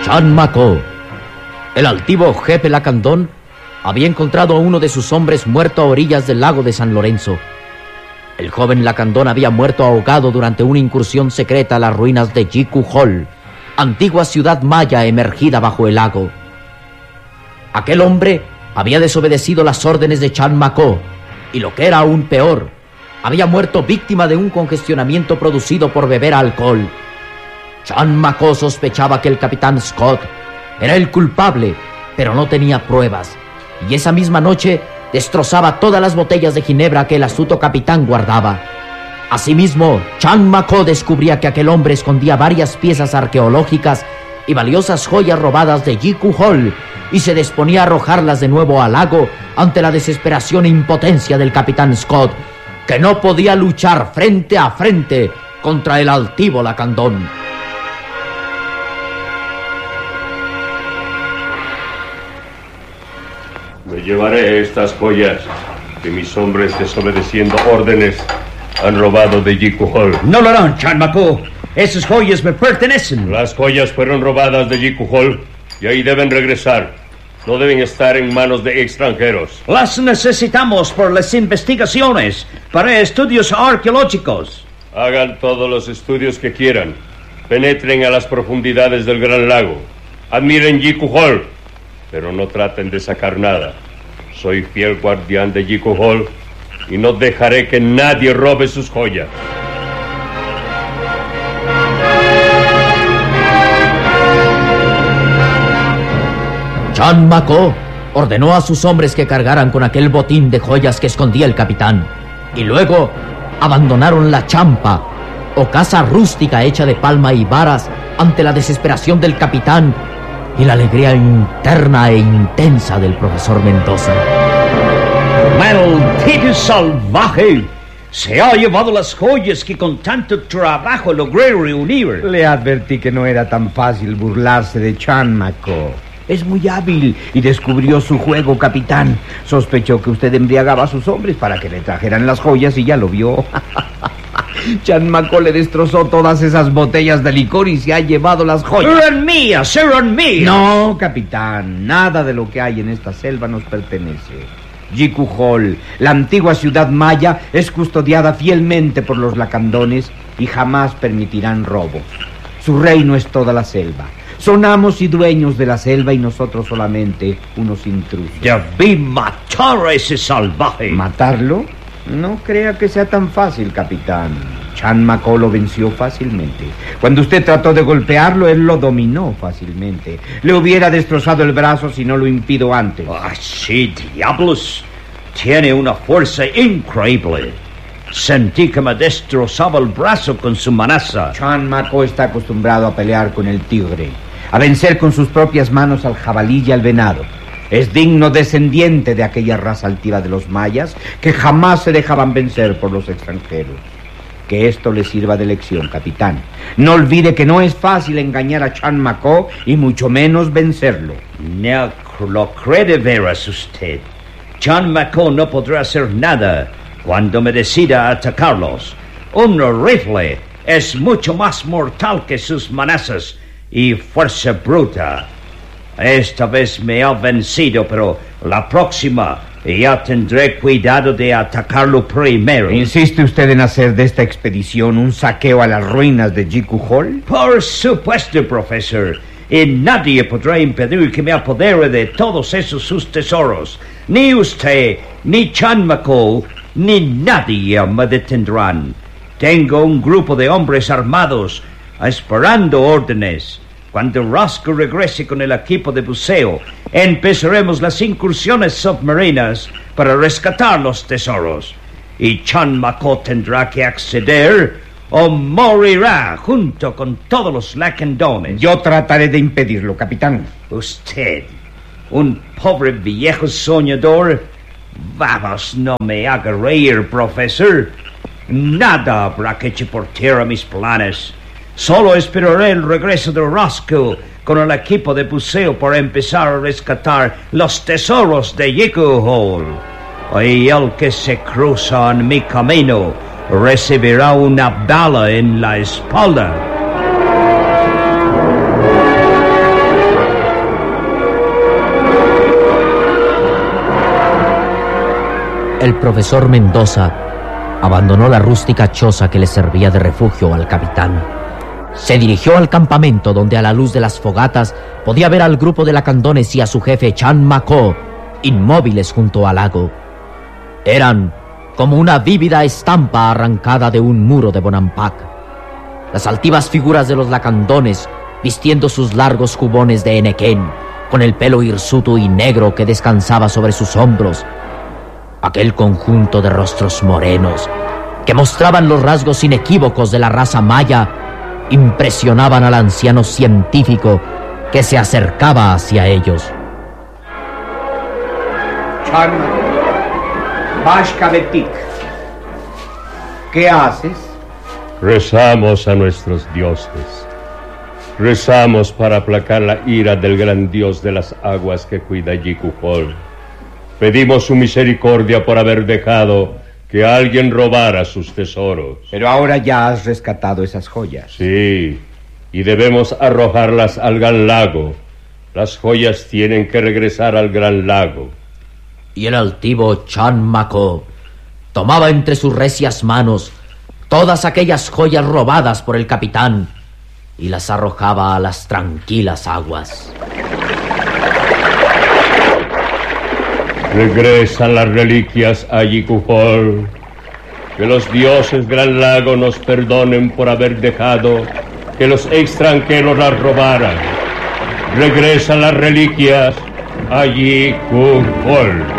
Chan Ma-ko. El altivo jefe Lacandón había encontrado a uno de sus hombres muerto a orillas del lago de San Lorenzo. El joven Lacandón había muerto ahogado durante una incursión secreta a las ruinas de Jiku-hol, antigua ciudad maya emergida bajo el lago. Aquel hombre había desobedecido las órdenes de Chan Ma-ko y, lo que era aún peor, había muerto víctima de un congestionamiento producido por beber alcohol. Chan Ma-ko sospechaba que el capitán Scott era el culpable, pero no tenía pruebas, y esa misma noche destrozaba todas las botellas de ginebra que el astuto capitán guardaba. Asimismo, Chan Ma-ko descubría que aquel hombre escondía varias piezas arqueológicas y valiosas joyas robadas de Jiku-hol, y se disponía a arrojarlas de nuevo al lago ante la desesperación e impotencia del capitán Scott, que no podía luchar frente a frente contra el altivo Lacandón. Me llevaré estas joyas que mis hombres, desobedeciendo órdenes, han robado de Jiku-hol. No lo harán, Chan Ma-ko. Esas joyas me pertenecen. Las joyas fueron robadas de Jiku-hol y ahí deben regresar. No deben estar en manos de extranjeros. Las necesitamos por las investigaciones, para estudios arqueológicos. Hagan todos los estudios que quieran. Penetren a las profundidades del Gran Lago. Admiren Jiku-hol, pero no traten de sacar nada. Soy fiel guardián de Jiku-hol y no dejaré que nadie robe sus joyas. Chan Ma-ko ordenó a sus hombres que cargaran con aquel botín de joyas que escondía el capitán, y luego abandonaron la champa, o casa rústica hecha de palma y varas, ante la desesperación del capitán y la alegría interna e intensa del profesor Mendoza. ¡Maldito salvaje! Se ha llevado las joyas que con tanto trabajo logré reunir. Le advertí que no era tan fácil burlarse de Chan Ma-ko. Es muy hábil y descubrió su juego, capitán. Sospechó que usted embriagaba a sus hombres para que le trajeran las joyas y ya lo vio. Chan Ma-ko le destrozó todas esas botellas de licor y se ha llevado las joyas. ¡Eran mías! ¡Eran mías! No, capitán. Nada de lo que hay en esta selva nos pertenece. Jiku-hol, la antigua ciudad maya, es custodiada fielmente por los lacandones y jamás permitirán robos. Su reino es toda la selva. Son amos y dueños de la selva y nosotros solamente unos intrusos. Debí matar a ese salvaje. ¿Matarlo? No crea que sea tan fácil, capitán. Chan Ma-ko lo venció fácilmente. Cuando usted trató de golpearlo, él lo dominó fácilmente. Le hubiera destrozado el brazo si no lo impido antes. ¡Ah, sí, diablos! Tiene una fuerza increíble. Sentí que me destrozaba el brazo con su manaza. Chan Ma-ko está acostumbrado a pelear con el tigre, a vencer con sus propias manos al jabalí y al venado. Es digno descendiente de aquella raza altiva de los mayas que jamás se dejaban vencer por los extranjeros. Que esto le sirva de lección, capitán. No olvide que no es fácil engañar a Chan Ma-ko y mucho menos vencerlo. No lo cree de veras usted. Chan Ma-ko no podrá hacer nada cuando me decida atacarlos. Un rifle es mucho más mortal que sus manazas y fuerza bruta. Esta vez me ha vencido, pero la próxima ya tendré cuidado de atacarlo primero. ¿Insiste usted en hacer de esta expedición un saqueo a las ruinas de Jiku-hol? Por supuesto, profesor. Y nadie podrá impedir que me apodere de todos esos sus tesoros. Ni usted, ni Chan Ma-ko, ni nadie me detendrán. Tengo un grupo de hombres armados esperando órdenes. Cuando Roscoe regrese con el equipo de buceo, empezaremos las incursiones submarinas para rescatar los tesoros. Y Chan Ma-ko tendrá que acceder o morirá junto con todos los lacandones. Yo trataré de impedirlo, capitán. Usted, un pobre viejo soñador. Vamos, no me haga reír, profesor. Nada habrá que echar por tierra mis planes. Solo esperaré el regreso de Roscoe con el equipo de buceo para empezar a rescatar los tesoros de Jiku-hol. Y el que se cruza en mi camino recibirá una bala en la espalda. El profesor Mendoza abandonó la rústica choza que le servía de refugio al capitán. Se dirigió al campamento donde a la luz de las fogatas podía ver al grupo de lacandones y a su jefe Chan Mako inmóviles junto al lago. Eran como una vívida estampa arrancada de un muro de Bonampak. Las altivas figuras de los lacandones vistiendo sus largos jubones de enequén, con el pelo hirsuto y negro que descansaba sobre sus hombros. Aquel conjunto de rostros morenos que mostraban los rasgos inequívocos de la raza maya impresionaban al anciano científico que se acercaba hacia ellos. Charma, Bashkavetik, ¿qué haces? Rezamos a nuestros dioses. Rezamos para aplacar la ira del gran dios de las aguas que cuida Yikuhol. Pedimos su misericordia por haber dejado que alguien robara sus tesoros. Pero ahora ya has rescatado esas joyas. Sí, y debemos arrojarlas al gran lago. Las joyas tienen que regresar al gran lago. Y el altivo Chan Mako tomaba entre sus recias manos todas aquellas joyas robadas por el capitán y las arrojaba a las tranquilas aguas. Regresan las reliquias a Yikuhol. Que los dioses Gran Lago nos perdonen por haber dejado que los extranjeros las robaran. Regresan las reliquias a Yikuhol.